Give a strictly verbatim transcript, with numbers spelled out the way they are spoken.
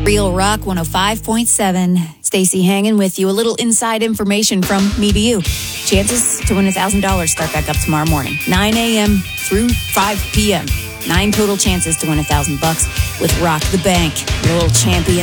Real Rock one oh five point seven. Stacy hanging with you. A little inside information from me to you. Chances to win one thousand dollars start back up tomorrow morning, nine a.m. through five p.m. Nine total chances to win one thousand bucks with Rock the Bank, your little champion.